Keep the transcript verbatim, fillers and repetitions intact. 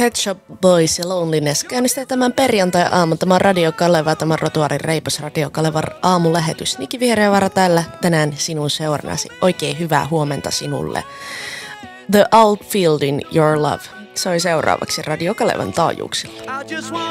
Pet Shop Boys ja Loneliness käynnistää tämän perjantai-aamun. Tämä on Radio Kaleva, tämä Rotuarin reipas Radio Kalevan aamulähetys. Niki Vihreävaara täällä tänään sinun seurannasi. Oikein hyvää huomenta sinulle. The Outfieldin Your Love soi seuraavaksi Radio Kalevan taajuuksilla.